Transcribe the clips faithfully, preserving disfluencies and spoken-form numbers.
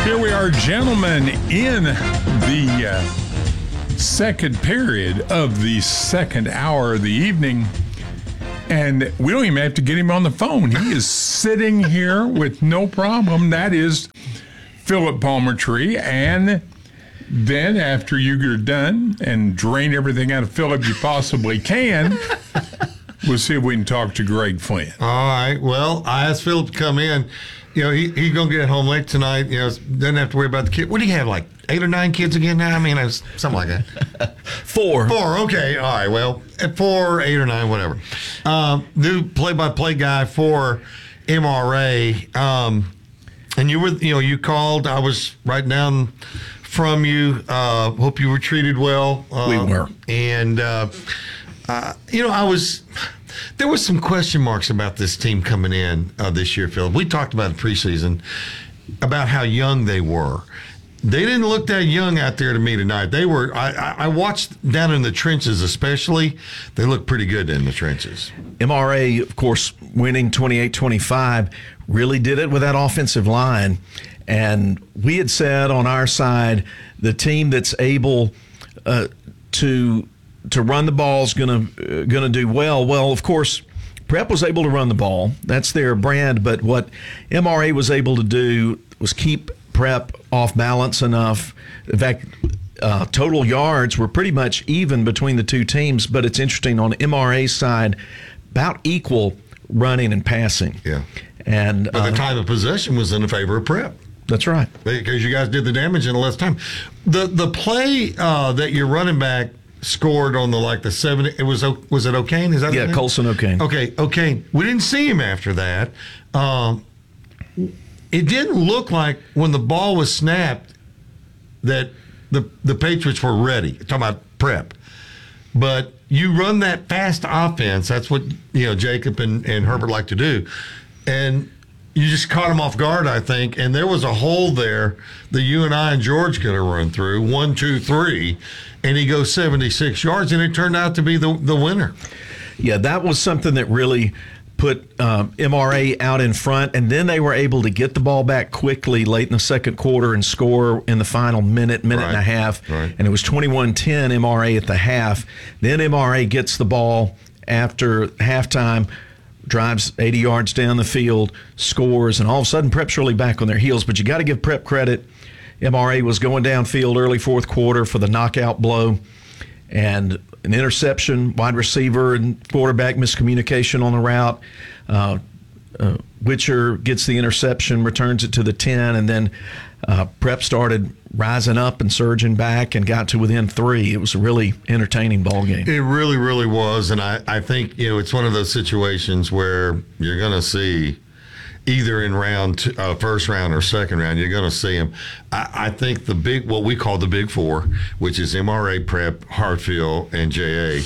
Here we are, gentlemen, in the uh, second period of the second hour of the evening. And we don't even have to get him on the phone. He is sitting here with no problem. That is Philip Palmertree. And then after you're done and drain everything out of Philip you possibly can, we'll see if we can talk to Greg Flynn. All right. Well, I asked Philip to come in. You know, he he's going to get home late tonight. You know, doesn't have to worry about the kid. What do you have, like eight or nine kids again now? I mean, it was something like that. Four. Four, okay. All right, well, at four, eight or nine, whatever. Um, new play-by-play guy for M R A. Um, and you were, you know, you called. I was writing down from you. Uh, hope you were treated well. Uh, We were. And, uh, uh, you know, I was... There was some question marks about this team coming in uh, this year, Phil. We talked about it preseason, about how young they were. They didn't look that young out there to me tonight. They were. I, I watched down in the trenches, especially. They looked pretty good in the trenches. M R A, of course, winning twenty-eight twenty-five, really did it with that offensive line. And we had said on our side, the team that's able uh, to to run the ball is going to uh, going to do well. Well, of course, Prep was able to run the ball. That's their brand. But what M R A was able to do was keep Prep off balance enough. In fact, uh, total yards were pretty much even between the two teams. But it's interesting, on M R A's side, about equal running and passing. Yeah. And But uh, the time of possession was in the favor of Prep. That's right. Because you guys did the damage in the less time. The the play uh, that your running back scored on the like the seven. It was was it O'Kane? Is that Yeah, Colson O'Kane. Okay, O'Kane. We didn't see him after that. Um, it didn't look like when the ball was snapped that the the Patriots were ready. Talking about Prep, but you run that fast offense. That's what you know Jacob and, and Herbert like to do, and you just caught him off guard, I think. And there was a hole there that you and I and George could have run through. One, two, three. And he goes seventy-six yards, and it turned out to be the, the winner. Yeah, that was something that really put um, M R A out in front, and then they were able to get the ball back quickly late in the second quarter and score in the final minute, minute Right. and a half. Right. And it was twenty-one ten M R A at the half. Then M R A gets the ball after halftime, drives eighty yards down the field, scores, and all of a sudden Prep's really back on their heels. But you got to give Prep credit. M R A was going downfield early fourth quarter for the knockout blow, and an interception, wide receiver and quarterback miscommunication on the route. Uh, uh, Witcher gets the interception, returns it to the ten, and then uh, Prep started rising up and surging back and got to within three. It was a really entertaining ball game. It really, really was. And I, I think, you know, it's one of those situations where you're going to see either in round two, uh, first round or second round, you're going to see them. I, I think the big, what we call the big four, which is M R A, Prep, Hartfield, and J A,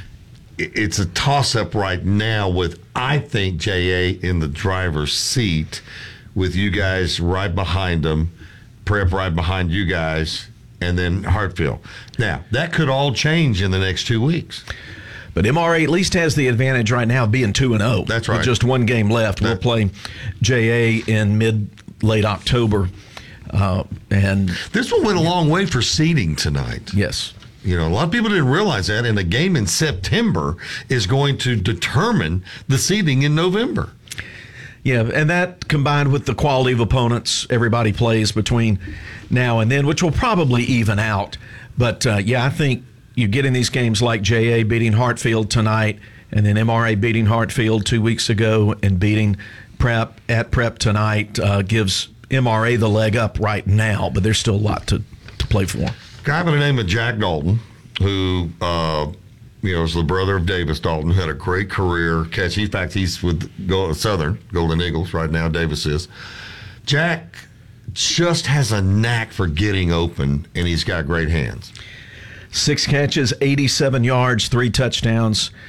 it's a toss-up right now with, I think, J A in the driver's seat with you guys right behind them, Prep right behind you guys, and then Hartfield. Now, that could all change in the next two weeks. But M R A at least has the advantage right now of being two and oh. That's right. With just one game left. We'll That- play J A in mid, late October. Uh, and This one went a long way for seeding tonight. yes. You know, a lot of people didn't realize that, and a game in September is going to determine the seeding in November. Yeah, and that combined with the quality of opponents everybody plays between now and then, which will probably even out. But, uh, yeah, I think you get in these games like J A beating Hartfield tonight, and then M R A beating Hartfield two weeks ago and beating Prep at Prep tonight uh, gives M R A the leg up right now, but there's still a lot to, to play for. Guy by the name of Jack Dalton, who uh, you know is the brother of Davis Dalton, who had a great career catch. In fact, he's with Southern Golden Eagles right now. Davis is. Jack just has a knack for getting open, and he's got great hands. Six catches, eighty-seven yards, three touchdowns.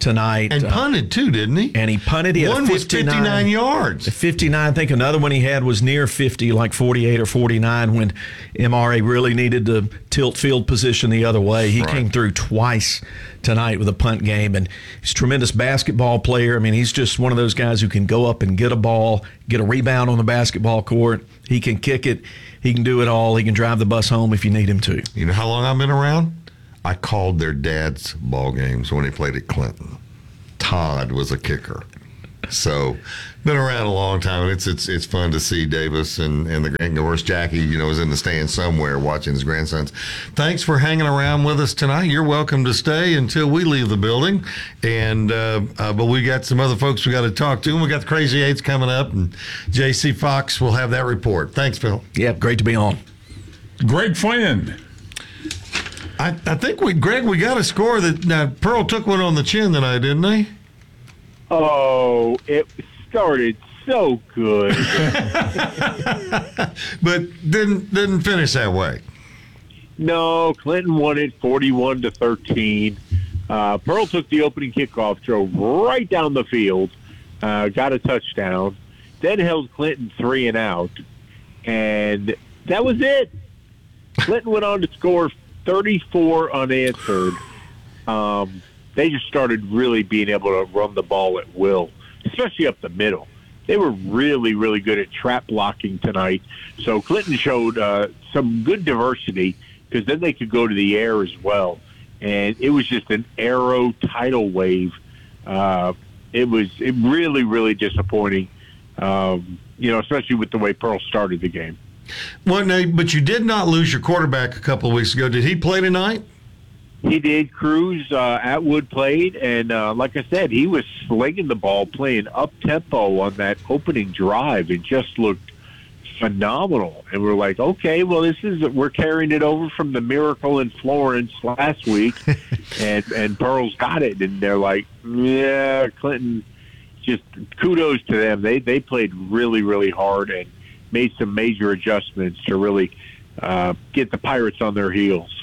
tonight. And uh, punted, too, didn't he? And he punted. He had one a was fifty-nine yards. fifty-nine. I think another one he had was near fifty, like forty-eight or forty-nine, when M R A really needed to tilt field position the other way. He Right. came through twice tonight with a punt game, and he's a tremendous basketball player. I mean, he's just one of those guys who can go up and get a ball, get a rebound on the basketball court. He can kick it. He can do it all. He can drive the bus home if you need him to. You know how long I've been around? I called their dad's ball games when he played at Clinton. Todd was a kicker. So, been around a long time, and it's it's it's fun to see Davis and, and the and of course Jackie, you know, is in the stands somewhere watching his grandsons. Thanks for hanging around with us tonight. You're welcome to stay until we leave the building, and uh, uh, but we got some other folks we got to talk to. And we got the Crazy Eights coming up, and J C Fox will have that report. Thanks, Phil. Yeah, great to be on. Greg Flynn. I, I think we, Greg, we got a score that now Pearl took one on the chin tonight, didn't they? Oh, it started so good. But didn't didn't finish that way. No, Clinton won it forty-one to thirteen. Uh, Pearl took the opening kickoff, drove right down the field, uh, got a touchdown, then held Clinton three and out, and that was it. Clinton went on to score thirty-four unanswered. Um, they just started really being able to run the ball at will, especially up the middle. They were really, really good at trap blocking tonight. So Clinton showed uh, some good diversity because then they could go to the air as well. And it was just an arrow tidal wave. Uh, it was it really, really disappointing, um, you know, especially with the way Pearl started the game. Well, no, but you did not lose your quarterback a couple of weeks ago. Did he play tonight? He did. Cruz uh, Atwood played, and uh, like I said, he was slinging the ball, playing up-tempo on that opening drive. It just looked phenomenal. And we're like, okay, well, this is we're carrying it over from the miracle in Florence last week, and, and Pearl's got it. And they're like, yeah, Clinton, just kudos to them. They, they played really, really hard and made some major adjustments to really uh, get the Pirates on their heels.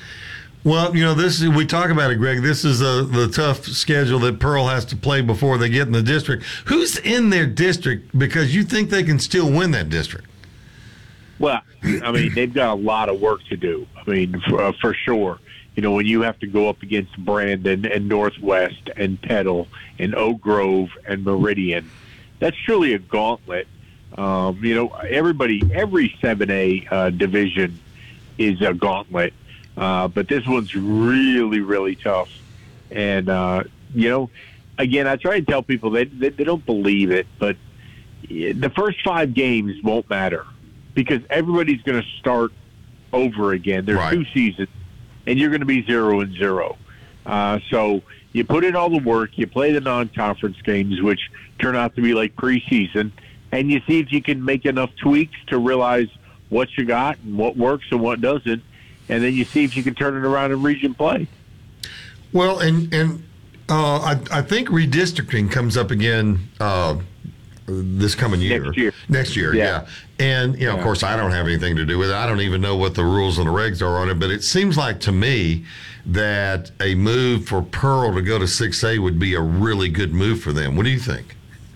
Well, you know, this is, we talk about it, Greg. This is a, the tough schedule that Pearl has to play before they get in the district. Who's in their district? Because you think they can still win that district. Well, I mean, they've got a lot of work to do. I mean, for, uh, for sure. You know, when you have to go up against Brandon and Northwest and Petal and Oak Grove and Meridian, that's truly a gauntlet. Um, you know, everybody, every seven A uh, division is a gauntlet. Uh, but this one's really, really tough. And, uh, you know, again, I try to tell people they, they, they don't believe it, but the first five games won't matter because everybody's going to start over again. There's Right. two seasons, and you're going to be zero and zero. Uh, so you put in all the work, you play the non-conference games, which turn out to be like preseason, and you see if you can make enough tweaks to realize what you got and what works and what doesn't. And then you see if you can turn it around in region play. Well, and and uh, I, I think redistricting comes up again uh, this coming year. Next year. Next year, yeah. Yeah. And, you know, Yeah. of course, I don't have anything to do with it. I don't even know what the rules and the regs are on it. But it seems like to me that a move for Pearl to go to six A would be a really good move for them. What do you think?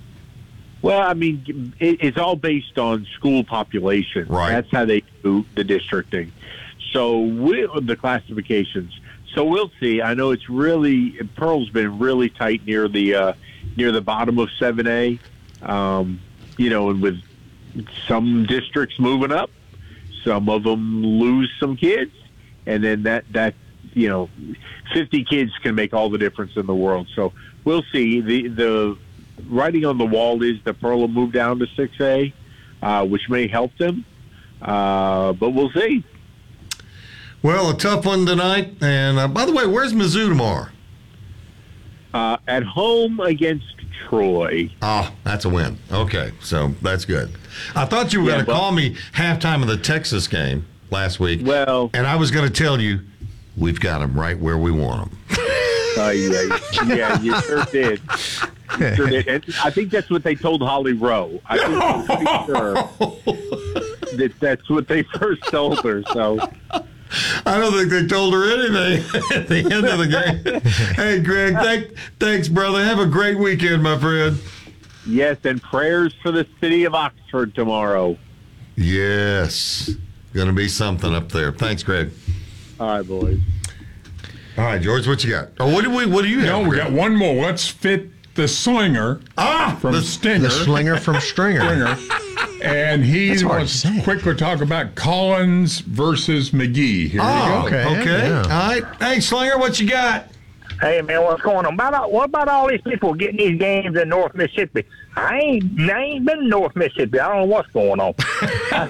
Well, I mean, it, it's all based on school population. Right. That's how they do the districting. So we, the classifications. So we'll see. I know it's really Pearl's been really tight near the uh, near the bottom of seven A. Um, you know, and with some districts moving up, some of them lose some kids, and then that that you know, fifty kids can make all the difference in the world. So we'll see. The the writing on the wall is that Pearl will move down to six A, uh, which may help them, uh, but we'll see. Well, a tough one tonight. And uh, by the way, where's Mizzou tomorrow? Uh, at home against Troy. Oh, that's a win. Okay, so that's good. I thought you were Yeah, going to well- call me halftime of the Texas game last week. Well, And I was going to tell you, we've got them right where we want them. uh, yeah, yeah, you sure did. You sure did. And I think that's what they told Holly Rowe. I think I'm pretty sure that that's what they first told her. So, I don't think they told her anything at the end of the game. Hey, Greg, thank, thanks, brother. Have a great weekend, my friend. Yes, and prayers for the city of Oxford tomorrow. Yes. Going to be something up there. Thanks, Greg. All right, boys. All right, George, what you got? Oh, what do we? What do you have? No, we Greg? got one more. Let's fit the slinger ah from the, Stinger. The slinger from Stringer. Stringer. And he That's hard wants to to say. quickly talk about Collins versus McGee. Here Oh, we go. okay. okay. Yeah. All right. Hey, Slinger, what you got? Hey, man, what's going on? About, what about all these people getting these games in North Mississippi? I ain't I ain't been in North Mississippi. I don't know what's going on. I,